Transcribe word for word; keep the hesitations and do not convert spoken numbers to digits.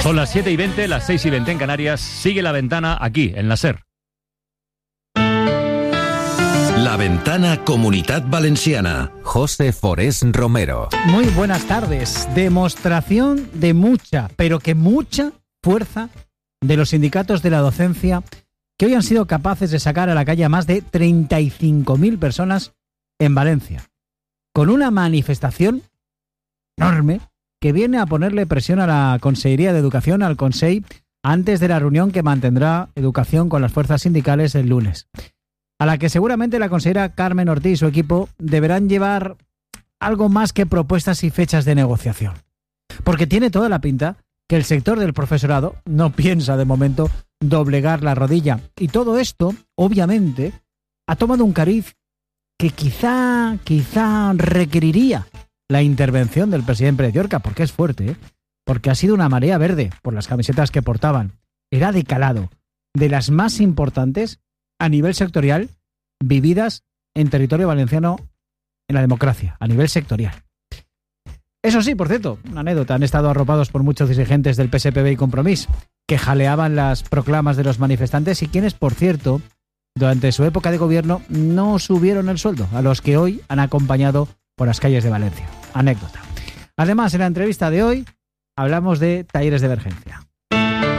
Son las siete y veinte, las seis y veinte en Canarias. Sigue La Ventana aquí, en la SER. La Ventana Comunitat Valenciana. José Forés Romero. Muy buenas tardes. Demostración de mucha, pero que mucha fuerza de los sindicatos de la docencia que hoy han sido capaces de sacar a la calle a más de treinta y cinco mil personas en Valencia, con una manifestación enorme que viene a ponerle presión a la Consellería de Educación, al Consell, antes de la reunión que mantendrá Educación con las fuerzas sindicales el lunes, a la que seguramente la consejera Carmen Ortiz y su equipo deberán llevar algo más que propuestas y fechas de negociación. Porque tiene toda la pinta que el sector del profesorado no piensa de momento doblegar la rodilla. Y todo esto, obviamente, ha tomado un cariz que quizá, quizá requeriría la intervención del presidente Pérez Llorca, porque es fuerte, ¿eh? Porque ha sido una marea verde por las camisetas que portaban. Era de calado, de las más importantes a nivel sectorial vividas en territorio valenciano en la democracia, a nivel sectorial. Eso sí, por cierto, una anécdota, han estado arropados por muchos dirigentes del P S P B y Compromís, que jaleaban las proclamas de los manifestantes y quienes, por cierto, durante su época de gobierno no subieron el sueldo a los que hoy han acompañado por las calles de Valencia. Anécdota. Además, en la entrevista de hoy hablamos de talleres de emergencia.